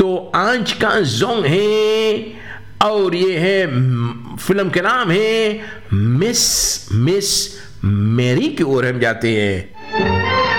तो आज का सॉन्ग है और ये है फिल्म के नाम है मिस मेरी की ओर हम जाते हैं।